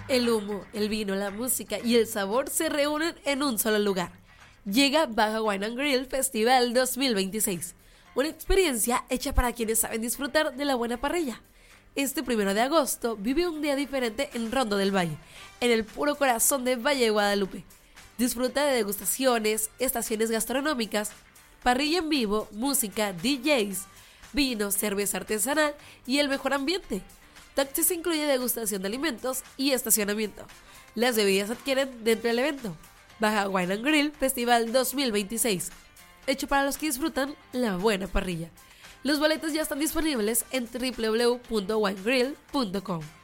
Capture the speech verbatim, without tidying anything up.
El humo, el vino, la música y el sabor se reúnen en un solo lugar. Llega Baja Wine and Grill Festival dos mil veintiséis, una experiencia hecha para quienes saben disfrutar de la buena parrilla. Este primero de agosto vive un día diferente en Rondo del Valle, en el puro corazón de Valle de Guadalupe. Disfruta de degustaciones, estaciones gastronómicas, parrilla en vivo, música, D Js, vino, cerveza artesanal y el mejor ambiente. Taxis incluye degustación de alimentos y estacionamiento. Las bebidas se adquieren dentro del evento. Baja Wine and Grill Festival dos mil veintiséis, hecho para los que disfrutan la buena parrilla. Los boletos ya están disponibles en w w w punto wine grill punto com.